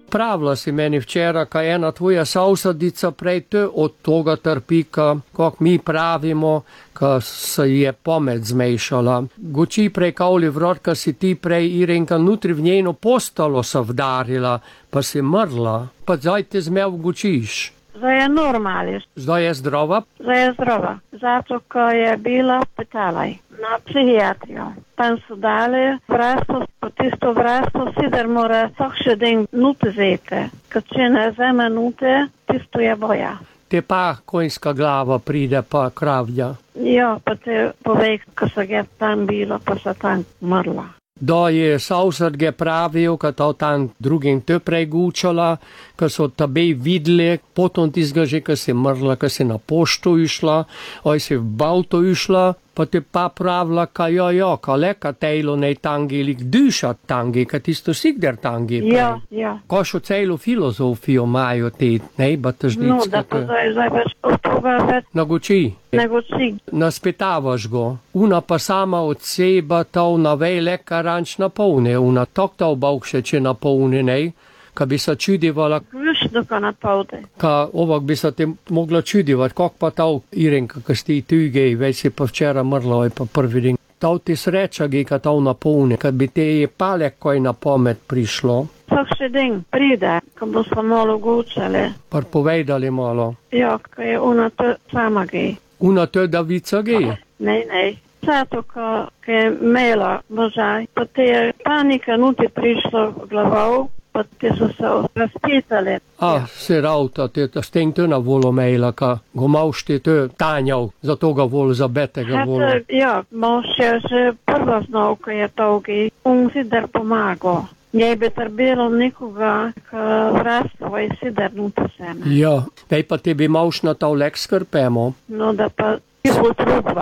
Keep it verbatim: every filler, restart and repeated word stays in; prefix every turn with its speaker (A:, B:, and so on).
A: Pravila si meni včeraj, kaj ena tvoja sosedica prej te od toga trpi, kako mi pravimo, ka se je pamet zmešala. Goči prej kavli vrot, ka si ti prej Irenka nutri v njeno postalo se vdarila, pa si mrla. Pa zdaj te zmev gočiš.
B: Zdaj je normalno.
A: Zdaj je zdrava?
B: Zdaj je zdrava. Zato, ko je bila petalaj na psihiatrijo. Tam so dali vrasto, po tisto vrasto sider mora vsak še den nute zete. Kad če ne zeme nute, tisto je boja.
A: Te pa konjska glava pride pa kravja.
B: Ja, pa te povej, ko se je tam bilo, pa se tam mrla.
A: Da je sosedge pravil, ka to tam drugim te pregučala, ka so tebe videli, potom tizga že, ka si mrla, ka si na poštu išla, oj si v bauto išla, pa te pa pravila, ka jo, jo, ka leka tejlo nej tangi, lik duša tangi, ka tisto sigder tangi.
B: Ja, ja.
A: Ko šo celu filozofijo majo te, nej, ba težnicka.
B: No, da pa zdaj, zdaj več od toga več.
A: Nagoči.
B: Nagoči.
A: Naspetavaš go. Una pa sama od seba to navej leka ranč napolne, una tok to bavkše, če napolne, nej, ka bi se čudivala.
B: Višno, ka napolne.
A: Ka ovak bi se te mogla čudivati, kak pa to Irenka, ka sti tujgej, već si pa včera mrla, oj pa prvi din. To ti sreča gi, ka to napolne, kad bi te je palek koj na pamet prišlo.
B: Vsak še den pride, ko bo se malo gučali.
A: Par povedali malo.
B: Ja, ko je ona to sama gi.
A: Una to Davica gi?
B: Ne, ne. Zato, ko je imela možaj, pa te je panika nuti prišlo v glavo, pa te so se razpitali.
A: A, ja. Se rauta, te steng te na volo mejla, ka go mauš te te tanjav, za toga vol, za betega vol.
B: Ja, mož je že prva znal, ko je togi, on si der pomago. Njej bi trebalo nekoga, ko vrastava i si der nuta seme.
A: Ja, dej pa tebi mauš na to lek skrpemo.
B: No, da pa ti bo trudva.